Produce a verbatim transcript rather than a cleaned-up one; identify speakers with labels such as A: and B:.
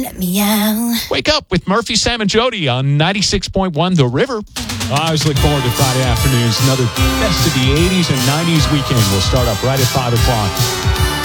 A: Let me out.
B: Wake up with Murphy, Sam, and Jody on ninety-six point one The River. I always look forward to Friday afternoons. Another best of the eighties and nineties weekend will start up right at five o'clock.